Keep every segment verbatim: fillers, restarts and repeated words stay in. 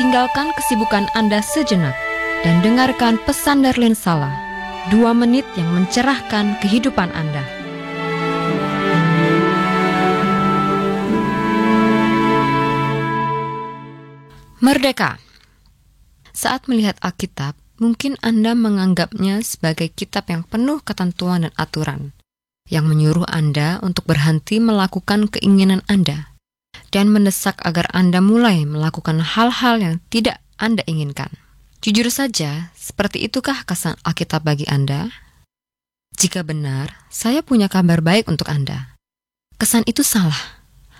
tinggalkan kesibukan Anda sejenak dan dengarkan pesan Darlene Sala, dua menit yang mencerahkan kehidupan Anda. Merdeka. Saat melihat Alkitab, mungkin Anda menganggapnya sebagai kitab yang penuh ketentuan dan aturan, yang menyuruh Anda untuk berhenti melakukan keinginan Anda, dan mendesak agar Anda mulai melakukan hal-hal yang tidak Anda inginkan. Jujur saja, seperti itukah kesan Alkitab bagi Anda? Jika benar, saya punya kabar baik untuk Anda. Kesan itu salah.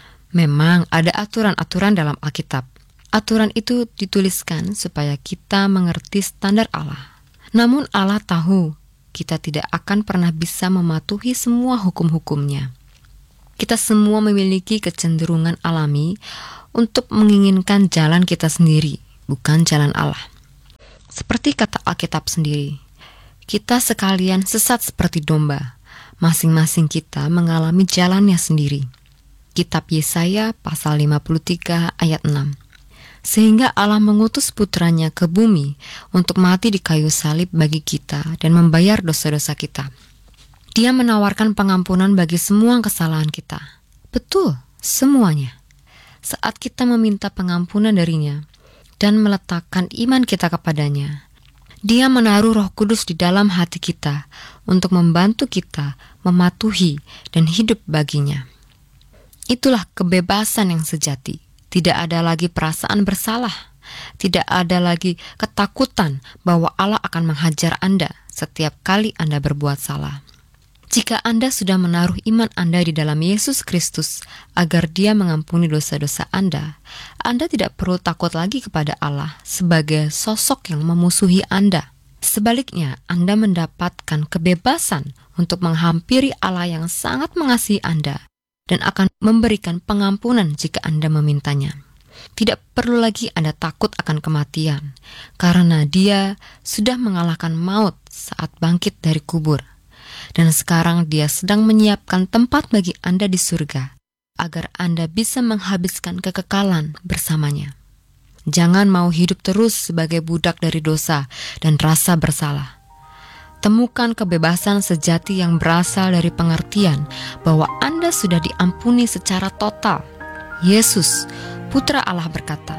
Memang ada aturan-aturan dalam Alkitab. Aturan itu dituliskan supaya kita mengerti standar Allah. Namun Allah tahu kita tidak akan pernah bisa mematuhi semua hukum-hukumnya. Kita semua memiliki kecenderungan alami untuk menginginkan jalan kita sendiri, bukan jalan Allah. Seperti kata Alkitab sendiri, kita sekalian sesat seperti domba. Masing-masing kita mengalami jalannya sendiri. Kitab Yesaya pasal lima puluh tiga ayat enam. Sehingga Allah mengutus putranya ke bumi untuk mati di kayu salib bagi kita dan membayar dosa-dosa kita. Dia menawarkan pengampunan bagi semua kesalahan kita. Betul, semuanya. Saat kita meminta pengampunan darinya dan meletakkan iman kita kepadanya, Dia menaruh Roh Kudus di dalam hati kita untuk membantu kita mematuhi dan hidup baginya. Itulah kebebasan yang sejati. Tidak ada lagi perasaan bersalah. Tidak ada lagi ketakutan bahwa Allah akan menghajar Anda setiap kali Anda berbuat salah. Jika Anda sudah menaruh iman Anda di dalam Yesus Kristus agar Dia mengampuni dosa-dosa Anda, Anda tidak perlu takut lagi kepada Allah sebagai sosok yang memusuhi Anda. Sebaliknya, Anda mendapatkan kebebasan untuk menghampiri Allah yang sangat mengasihi Anda dan akan memberikan pengampunan jika Anda memintanya. Tidak perlu lagi Anda takut akan kematian, karena Dia sudah mengalahkan maut saat bangkit dari kubur. Dan sekarang Dia sedang menyiapkan tempat bagi Anda di surga, agar Anda bisa menghabiskan kekekalan bersamanya. Jangan mau hidup terus sebagai budak dari dosa dan rasa bersalah. Temukan kebebasan sejati yang berasal dari pengertian bahwa Anda sudah diampuni secara total. Yesus, Putra Allah berkata,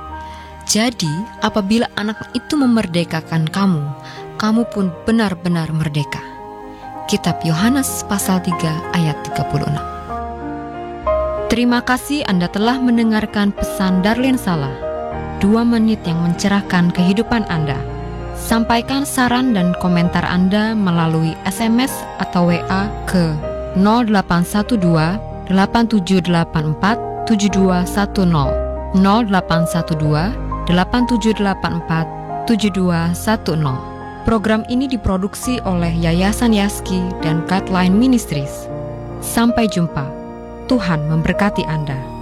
"Jadi, apabila anak itu memerdekakan kamu, kamu pun benar-benar merdeka." Kitab Yohanes pasal tiga ayat tiga puluh enam. Terima kasih Anda telah mendengarkan pesan Darlene Sala, dua menit yang mencerahkan kehidupan Anda. Sampaikan saran dan komentar Anda melalui S M S atau W A ke nol delapan satu dua delapan tujuh delapan empat tujuh dua satu nol nol delapan satu dua delapan tujuh delapan empat tujuh dua satu nol. Program ini diproduksi oleh Yayasan Yaski dan Guideline Ministries. Sampai jumpa. Tuhan memberkati Anda.